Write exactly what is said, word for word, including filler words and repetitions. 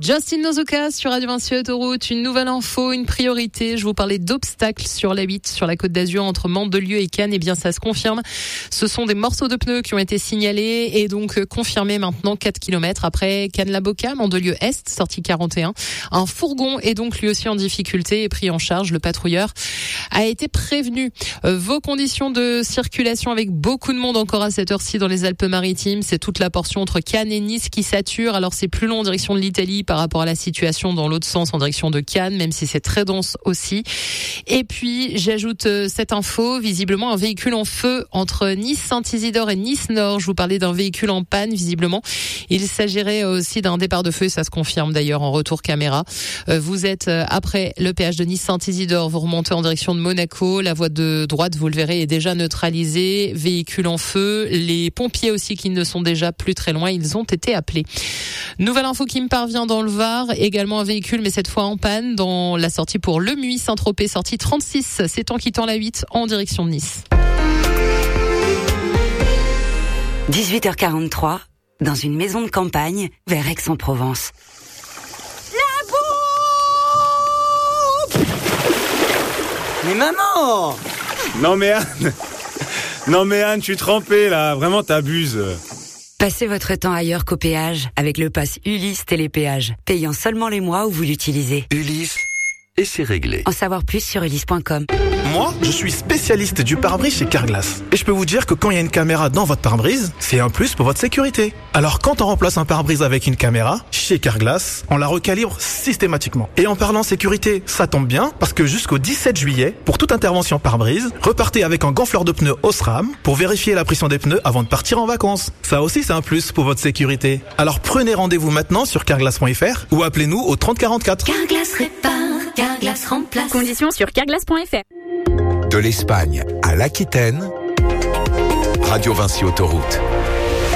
Justin Nozuka sur Radio Vinci Autoroute, une nouvelle info, une priorité. Je vous parlais d'obstacles sur l'A huit, sur la Côte d'Azur, entre Mandelieu et Cannes. Eh bien, ça se confirme. Ce sont des morceaux de pneus qui ont été signalés et donc confirmés maintenant quatre kilomètres après Cannes-la-Boca, Mandelieu Est, sortie quarante et un. Un fourgon est donc lui aussi en difficulté et pris en charge. Le patrouilleur a été prévenu. Vos conditions de circulation avec beaucoup de monde encore à cette heure-ci dans les Alpes-Maritimes. C'est toute la portion entre Cannes et Nice qui sature. Alors, c'est plus long en direction de l'Italie par rapport à la situation dans l'autre sens en direction de Cannes, même si c'est très dense aussi. Et puis, j'ajoute cette info, visiblement un véhicule en feu entre Nice-Saint-Isidore et Nice-Nord. Je vous parlais d'un véhicule en panne, visiblement. Il s'agirait aussi d'un départ de feu, ça se confirme d'ailleurs en retour caméra. Vous êtes après le péage de Nice-Saint-Isidore, vous remontez en direction de Monaco. La voie de droite, vous le verrez, est déjà neutralisée. Véhicule en feu. Les pompiers aussi qui ne sont déjà plus très loin, ils ont été appelés. Nouvelle info qui me parvient dans le Var, également un véhicule, mais cette fois en panne, dans la sortie pour Le Muy, Saint-Tropez, sortie trente-six. C'est en quittant la huit en direction de Nice. dix-huit heures quarante-trois, dans une maison de campagne, vers Aix-en-Provence. La bouffe! Mais maman! Non mais Anne, non mais Anne, je suis trempé là, vraiment t'abuses. Passez votre temps ailleurs qu'au péage avec le pass Ulysse Télépéage, payant seulement les mois où vous l'utilisez. Ulysse, et c'est réglé. En savoir plus sur ulysse point com. Moi, je suis spécialiste du pare-brise chez Carglass. Et je peux vous dire que quand il y a une caméra dans votre pare-brise, c'est un plus pour votre sécurité. Alors quand on remplace un pare-brise avec une caméra, chez Carglass, on la recalibre systématiquement. Et en parlant sécurité, ça tombe bien, parce que jusqu'au dix-sept juillet, pour toute intervention pare-brise, repartez avec un gonfleur de pneus Osram pour vérifier la pression des pneus avant de partir en vacances. Ça aussi, c'est un plus pour votre sécurité. Alors prenez rendez-vous maintenant sur carglass point f r ou appelez-nous au trente quarante-quatre. Carglass répare, Carglass remplace. Conditions sur carglass point f r. De l'Espagne à l'Aquitaine, Radio Vinci Autoroute.